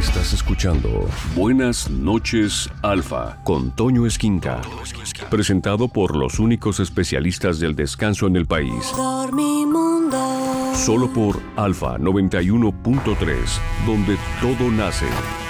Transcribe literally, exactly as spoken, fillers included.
Estás escuchando Buenas noches, Alfa, con Toño Esquinca. Presentado por los únicos especialistas del descanso en el país. Dormimundo. Solo por Alfa noventa y uno punto tres, donde todo nace.